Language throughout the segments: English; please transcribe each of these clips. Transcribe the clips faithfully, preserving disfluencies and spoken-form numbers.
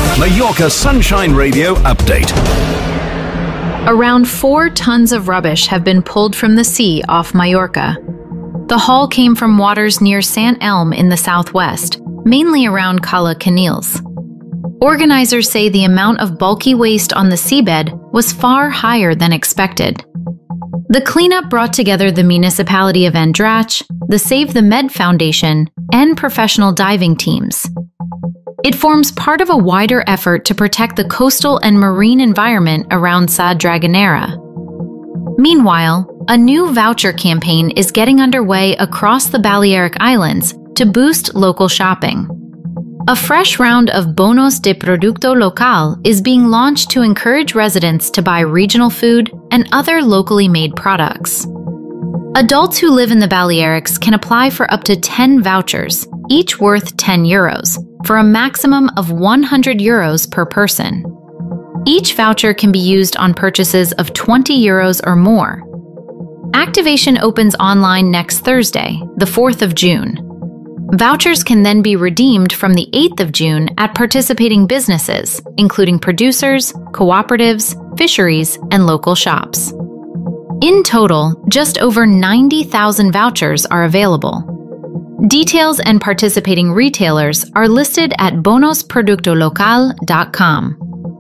Mallorca Sunshine Radio update. Around four tons of rubbish have been pulled from the sea off Mallorca. The haul came from waters near Sant Elm in the southwest, mainly around Cala Canils. Organizers say the amount of bulky waste on the seabed was far higher than expected. The cleanup brought together the municipality of Andratx, the Save the Med Foundation, and professional diving teams. It forms part of a wider effort to protect the coastal and marine environment around Sa Dragonera. Meanwhile, a new voucher campaign is getting underway across the Balearic Islands to boost local shopping. A fresh round of Bonos de Producto Local is being launched to encourage residents to buy regional food and other locally made products. Adults who live in the Balearics can apply for up to ten vouchers, each worth ten euros, for a maximum of one hundred euros per person. Each voucher can be used on purchases of twenty euros or more. Activation opens online next Thursday, the fourth of June. Vouchers can then be redeemed from the eighth of June at participating businesses, including producers, cooperatives, fisheries, and local shops. In total, just over ninety thousand vouchers are available. Details and participating retailers are listed at bonos producto local dot com.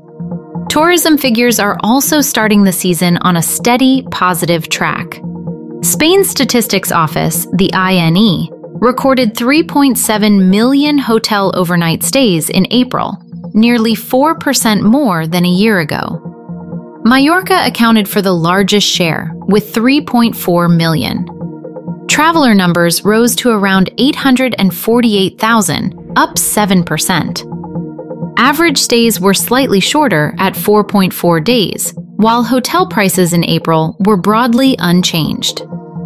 Tourism figures are also starting the season on a steady, positive track. Spain's Statistics Office, the I N E, recorded three point seven million hotel overnight stays in April, nearly four percent more than a year ago. Mallorca accounted for the largest share, with three point four million. Traveler numbers rose to around eight hundred forty-eight thousand, up seven percent. Average stays were slightly shorter at four point four days, while hotel prices in April were broadly unchanged.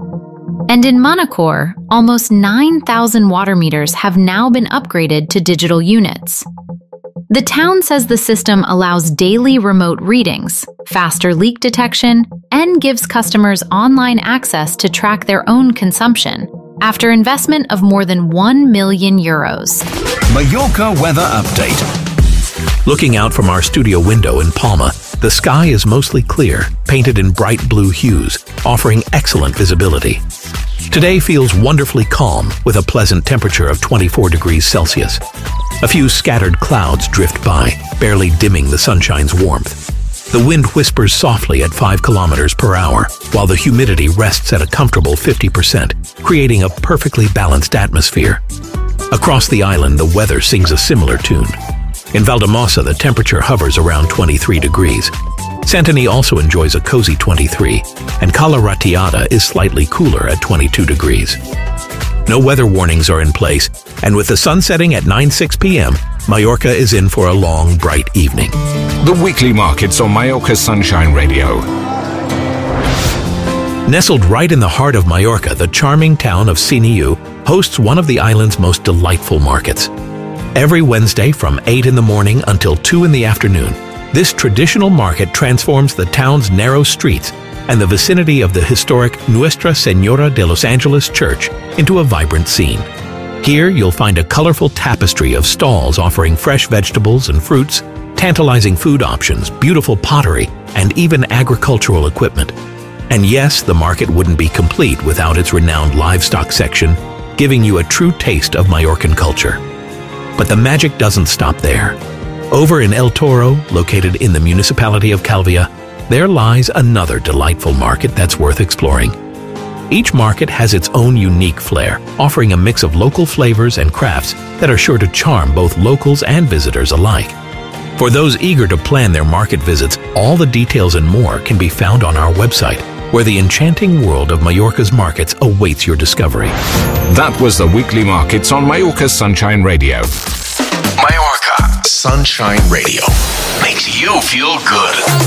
And in Manacor, almost nine thousand water meters have now been upgraded to digital units. The town says the system allows daily remote readings, faster leak detection, and gives customers online access to track their own consumption, after investment of more than one million euros. Mallorca weather update. Looking out from our studio window in Palma, the sky is mostly clear, painted in bright blue hues, offering excellent visibility. Today feels wonderfully calm, with a pleasant temperature of twenty-four degrees Celsius. A few scattered clouds drift by, barely dimming the sunshine's warmth. The wind whispers softly at five kilometers per hour, while the humidity rests at a comfortable fifty percent, creating a perfectly balanced atmosphere. Across the island, the weather sings a similar tune. In Valldemossa, the temperature hovers around twenty-three degrees. Santany also enjoys a cozy twenty-three, and Cala Ratiada is slightly cooler at twenty-two degrees. No weather warnings are in place, and with the sun setting at nine oh six p m, Mallorca is in for a long, bright evening. The weekly markets on Mallorca Sunshine Radio. Nestled right in the heart of Mallorca, the charming town of Siniu hosts one of the island's most delightful markets. Every Wednesday from eight in the morning until two in the afternoon, this traditional market transforms the town's narrow streets and the vicinity of the historic Nuestra Señora de los Angeles Church into a vibrant scene. Here you'll find a colorful tapestry of stalls offering fresh vegetables and fruits, tantalizing food options, beautiful pottery, and even agricultural equipment. And yes, the market wouldn't be complete without its renowned livestock section, giving you a true taste of Mallorcan culture. But the magic doesn't stop there. Over in El Toro, located in the municipality of Calvia, there lies another delightful market that's worth exploring. Each market has its own unique flair, offering a mix of local flavors and crafts that are sure to charm both locals and visitors alike. For those eager to plan their market visits, all the details and more can be found on our website, where the enchanting world of Mallorca's markets awaits your discovery. That was the weekly markets on Mallorca Sunshine Radio. Mallorca Sunshine Radio makes you feel good.